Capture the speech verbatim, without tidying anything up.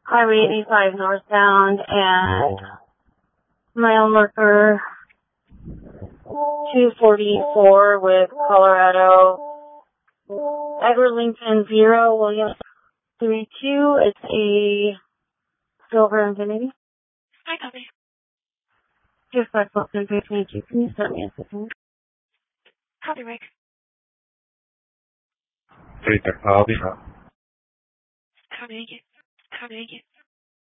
Highway eighty-five northbound at mile marker two forty-four with Colorado. Edward Lincoln zero, William three two. It's a silver Infiniti. Hi, copy. Just five foot three twenty-two. Can you send me a second? Copy, Rick. Three, copy. Copy, thank you. Copy, thank you.